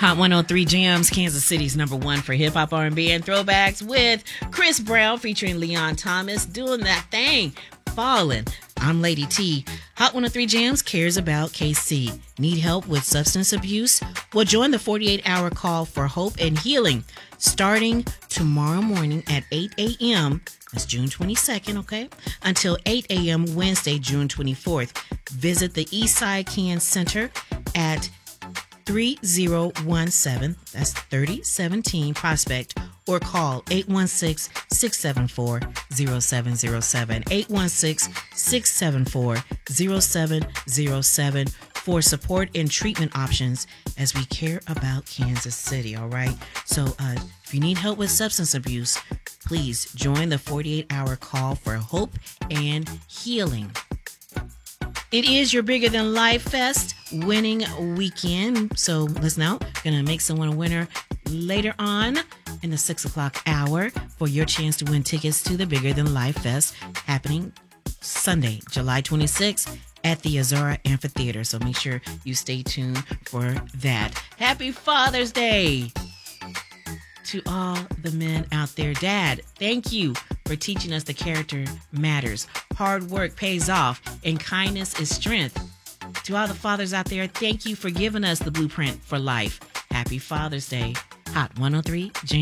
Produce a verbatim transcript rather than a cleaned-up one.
Hot one oh three Jams, Kansas City's number one for hip-hop, R and B, and throwbacks with Chris Brown featuring Leon Thomas doing that thing, Falling. I'm Lady T. Hot one oh three Jams cares about K C. Need help with substance abuse? Well, join the forty-eight hour call for hope and healing starting tomorrow morning at eight a.m. That's June twenty-second, okay? Until eight a.m. Wednesday, June twenty-fourth. Visit the Eastside Can Center at three oh one seven, that's thirty seventeen Prospect, or call eight one six, six seven four, zero seven zero seven, eight one six, six seven four, zero seven zero seven for support and treatment options as we care about Kansas City, all right? So uh, if you need help with substance abuse, please join the forty-eight hour call for hope and healing. It is your Bigger Than Life Fest winning weekend. So listen out. Going to make someone a winner later on in the six o'clock hour for your chance to win tickets to the Bigger Than Life Fest happening Sunday, July twenty-sixth at the Azara Amphitheater. So make sure you stay tuned for that. Happy Father's Day to all the men out there. Dad, thank you for teaching us the character matters. Hard work pays off, and kindness is strength. To all the fathers out there, thank you for giving us the blueprint for life. Happy Father's Day. Hot one oh three Jam.